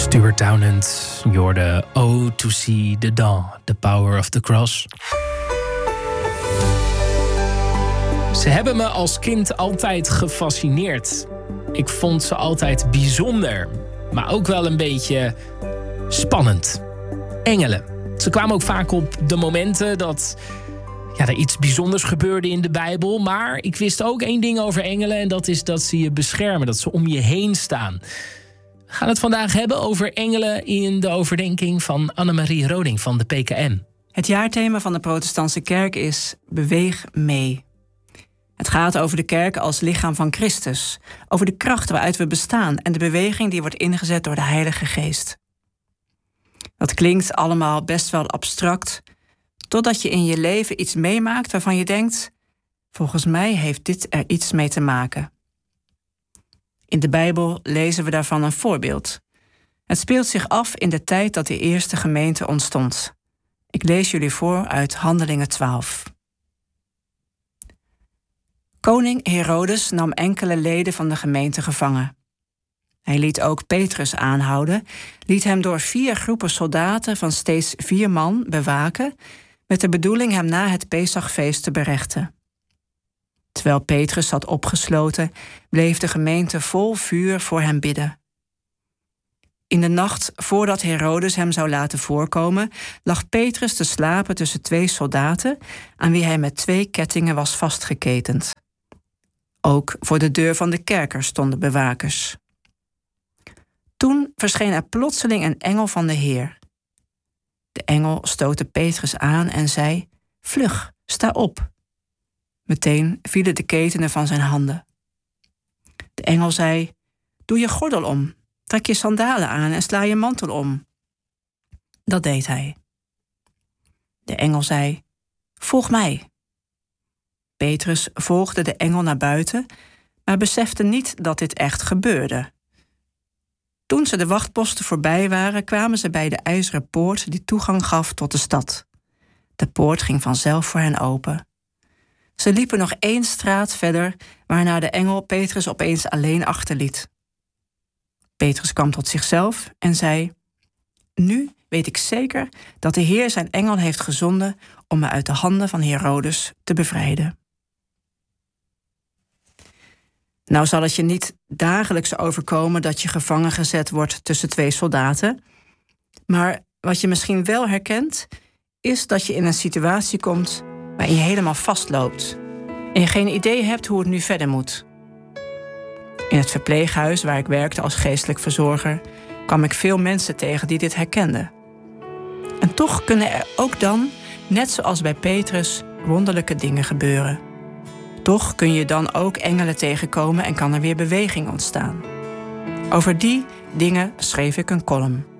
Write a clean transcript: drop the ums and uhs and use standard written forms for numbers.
Stuart Townend, je hoorde Oh to see the dawn, the power of the cross. Ze hebben me als kind altijd gefascineerd. Ik vond ze altijd bijzonder, maar ook wel een beetje spannend. Engelen. Ze kwamen ook vaak op de momenten dat er iets bijzonders gebeurde in de Bijbel. Maar ik wist ook één ding over engelen en dat is dat ze je beschermen, dat ze om je heen staan. We gaan het vandaag hebben over engelen in de overdenking van Annemarie Roding van de PKN. Het jaarthema van de Protestantse Kerk is Beweeg mee. Het gaat over de kerk als lichaam van Christus, over de kracht waaruit we bestaan en de beweging die wordt ingezet door de Heilige Geest. Dat klinkt allemaal best wel abstract, totdat je in je leven iets meemaakt waarvan je denkt, volgens mij heeft dit er iets mee te maken. In de Bijbel lezen we daarvan een voorbeeld. Het speelt zich af in de tijd dat de eerste gemeente ontstond. Ik lees jullie voor uit Handelingen 12. Koning Herodes nam enkele leden van de gemeente gevangen. Hij liet ook Petrus aanhouden, liet hem door 4 groepen soldaten van steeds 4 man bewaken, met de bedoeling hem na het Pesachfeest te berechten. Terwijl Petrus zat opgesloten, bleef de gemeente vol vuur voor hem bidden. In de nacht voordat Herodes hem zou laten voorkomen, lag Petrus te slapen tussen 2 soldaten, aan wie hij met 2 kettingen was vastgeketend. Ook voor de deur van de kerker stonden bewakers. Toen verscheen er plotseling een engel van de Heer. De engel stootte Petrus aan en zei: "Vlug, sta op." Meteen vielen de ketenen van zijn handen. De engel zei: "Doe je gordel om, trek je sandalen aan en sla je mantel om." Dat deed hij. De engel zei: "Volg mij." Petrus volgde de engel naar buiten, maar besefte niet dat dit echt gebeurde. Toen ze de wachtposten voorbij waren, kwamen ze bij de ijzeren poort die toegang gaf tot de stad. De poort ging vanzelf voor hen open. Ze liepen nog 1 straat verder, waarna de engel Petrus opeens alleen achterliet. Petrus kwam tot zichzelf en zei: "Nu weet ik zeker dat de Heer zijn engel heeft gezonden om me uit de handen van Herodes te bevrijden." Nou zal het je niet dagelijks overkomen dat je gevangen gezet wordt tussen 2 soldaten. Maar wat je misschien wel herkent, is dat je in een situatie komt waarin je helemaal vastloopt en je geen idee hebt hoe het nu verder moet. In het verpleeghuis waar ik werkte als geestelijk verzorger kwam ik veel mensen tegen die dit herkenden. En toch kunnen er ook dan, net zoals bij Petrus, wonderlijke dingen gebeuren. Toch kun je dan ook engelen tegenkomen en kan er weer beweging ontstaan. Over die dingen schreef ik een column.